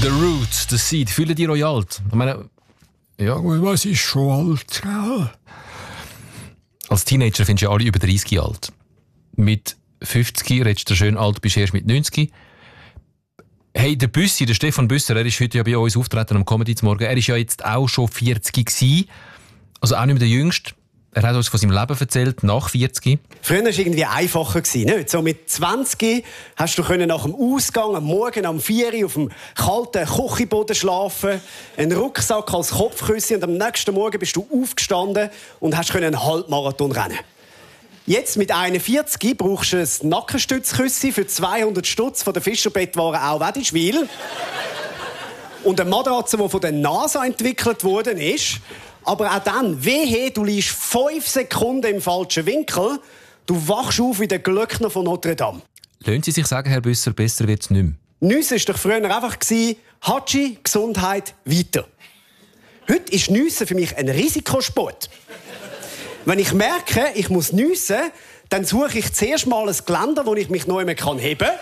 The Roots, The Seed. Fühlen die euch alt? Ich meine, ja, was ist schon alt? Ja. Als Teenager findest du ja alle über 30 alt. Mit 50 redest du schön alt, bist erst mit 90. Hey, der Büssi, der Stefan Büsser, er ist heute ja bei uns auftreten am Comedy zum Morgen. Er ist ja jetzt auch schon 40 gewesen. Also auch nicht mehr der Jüngste. Er hat uns von seinem Leben erzählt, nach 40. Früher war es irgendwie einfacher, nicht? So mit 20 hast du nach dem Ausgang am Morgen um 4 Uhr auf dem kalten Küchenboden schlafen, einen Rucksack als Kopfkissen und am nächsten Morgen bist du aufgestanden und hast einen Halbmarathon rennen. Jetzt mit 41 brauchst du ein Nackenstützkissen für 200 Stutz von der Fischerbettware auch Wedischwil. Und eine Matratze, die von der NASA entwickelt worden ist. Aber auch dann, wehe, du liegst 5 Sekunden im falschen Winkel, du wachst auf wie der Glöckner von Notre Dame. Lassen Sie sich sagen, Herr Büsser, besser wird es nicht mehr. Nüssen war doch früher einfach Hatschi, Gesundheit, weiter. Heute ist Nüssen für mich ein Risikosport. Wenn ich merke, ich muss nüssen, dann suche ich zuerst mal ein Geländer, wo ich mich noch einmal heben kann.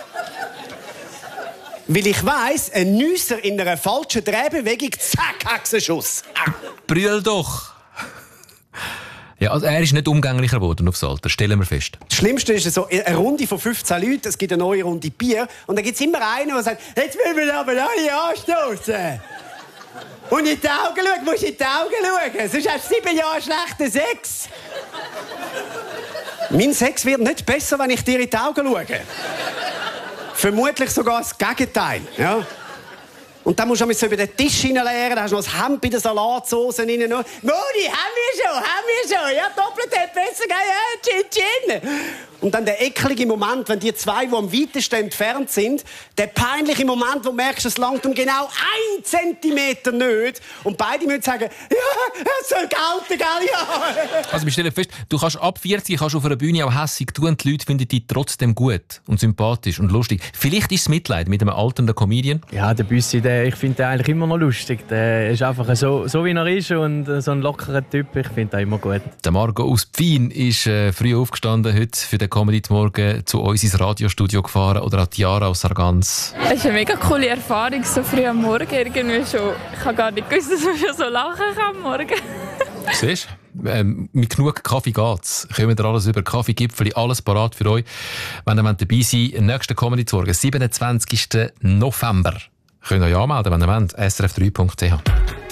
Weil ich weiss, ein Nüsser in einer falschen Drehbewegung, zack, Hexenschuss. Brüll doch! Ja, also er ist nicht umgänglicher geworden aufs Alter, stellen wir fest. Das Schlimmste ist so, eine Runde von 15 Leuten, es gibt eine neue Runde Bier, und dann gibt es immer einen, der sagt, jetzt will wir aber alle anstoßen. Und in die Augen schauen, musst du in die Augen schauen, sonst hast du 7 Jahre schlechten Sex. Mein Sex wird nicht besser, wenn ich dir in die Augen schaue. Vermutlich sogar das Gegenteil. Ja. Und dann musst du so über den Tisch hineinleeren, dann hast du noch das Hemd bei der Salatsauce rein. Moni, haben wir schon. Ja, doppelt hat besser, ja, Chin. Und dann der eklige Moment, wenn die zwei, die am weitesten entfernt sind, der peinliche Moment, wo du merkst, es langt um genau 1 Zentimeter nicht. Und beide müssen sagen, ja, es soll gelten, gell, ja. Also wir stellen fest, du kannst ab 40 kannst auf einer Bühne auch hässig tun und die Leute finden dich trotzdem gut und sympathisch und lustig. Vielleicht ist es Mitleid mit einem alternden Comedian. Ja, der Büssi, ich finde den eigentlich immer noch lustig. Der ist einfach so wie er ist und so ein lockerer Typ. Ich finde den immer gut. Der Marco aus Pfien ist früh aufgestanden heute für den Comedy Morgen zu uns ins Radiostudio gefahren oder auch Chiara aus Sargans. Es ist eine mega coole Erfahrung, so früh am Morgen irgendwie schon. Ich habe gar nicht gewusst, dass man schon so lachen kann am Morgen. Siehst du? Mit genug Kaffee geht's. Kommen wir alles über Kaffee, Gipfeli, alles parat für euch. Wenn ihr dabei seid, im nächsten Comedy Morgen, 27. November. Könnt ihr euch anmelden, wenn ihr wollt. srf3.ch.